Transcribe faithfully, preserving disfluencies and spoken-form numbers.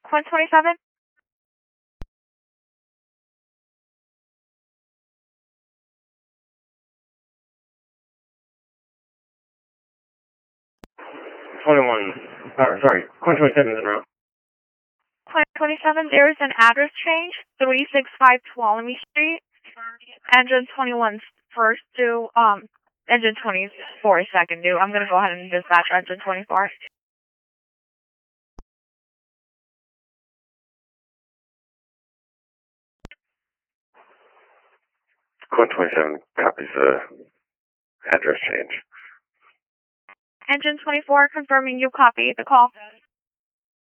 Quinn twenty-seven? twenty-one, uh, sorry, Quinn twenty-seven is en route. Quinn twenty-seven, there is an address change, three six five Tuolumne Street. Engine twenty-one first due, um, engine twenty-four second due. I'm gonna go ahead and dispatch engine twenty-four. Quinn twenty-seven copies the address change. Engine twenty-four confirming you copy the call.